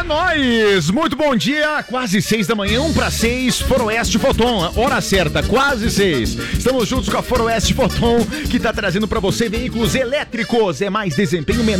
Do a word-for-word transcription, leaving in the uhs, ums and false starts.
nóis! Muito bom dia, quase seis da manhã, um para seis, Foroeste Foton, hora certa, quase seis. Estamos juntos com a Foroeste Foton, que tá trazendo para você veículos elétricos, é mais desempenho, menor